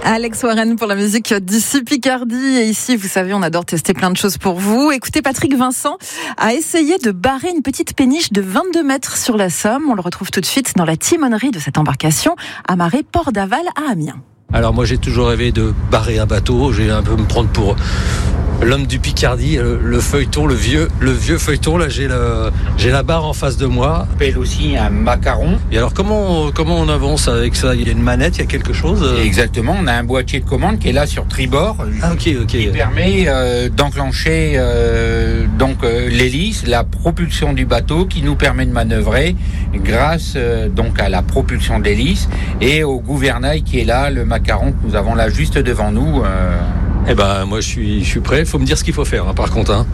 Alex Warren pour la musique d'ici Picardie. Et ici, vous savez, on adore tester plein de choses pour vous. Écoutez, Patrick Vincent a essayé de barrer une petite péniche de 22 mètres sur la Somme. On le retrouve tout de suite dans la timonerie de cette embarcation, amarrée Port d'Aval à Amiens. Alors moi, j'ai toujours rêvé de barrer un bateau. J'ai un peu me prendre pour l'homme du Picardie, le feuilleton, le vieux feuilleton. Là, j'ai la barre en face de moi. On appelle aussi un macaron. Et alors, comment on avance avec ça ? Il y a une manette, il y a quelque chose ? Exactement, on a un boîtier de commande qui est là sur tribord. Qui permet d'enclencher l'hélice, la propulsion du bateau, qui nous permet de manœuvrer grâce donc à la propulsion de l'hélice et au gouvernail qui est là, le macaron que nous avons là juste devant nous. Eh ben, moi, je suis prêt. Il faut me dire ce qu'il faut faire, par contre.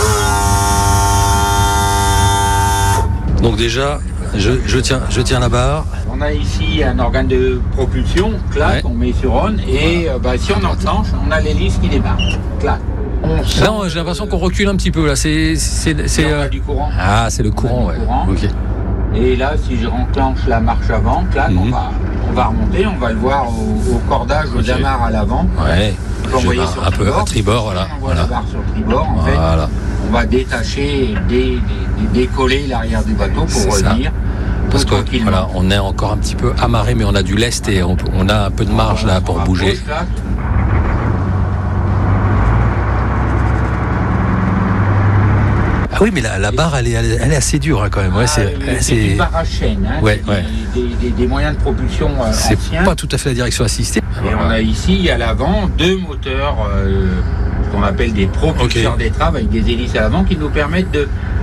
Donc déjà, je tiens la barre. On a ici un organe de propulsion, clac, on met sur on, et si on enclenche, on a l'hélice qui démarre. Clac. Non, j'ai l'impression qu'on recule un petit peu là. C'est on a du courant. Ah, c'est le courant, ouais. Okay. Et là, si je renclenche la marche avant, clac, on va remonter, on va le voir au cordage, aux amarres à l'avant. Ouais. On va sur un peu à tribord, voilà. On voit la barre sur tribord, en fait. On va détacher et décoller l'arrière du bateau pour revenir. Parce que voilà, on est encore un petit peu amarré, mais on a du lest et on a un peu de marge là pour bouger. Ah oui, mais la barre, elle est assez dure quand même. Ouais, c'est une barre à chaîne. Des moyens de propulsion c'est anciens. Pas tout à fait la direction assistée. Et on a ici à l'avant 2 moteurs, ce qu'on appelle des propulseurs d'étrave avec des hélices à l'avant qui nous permettent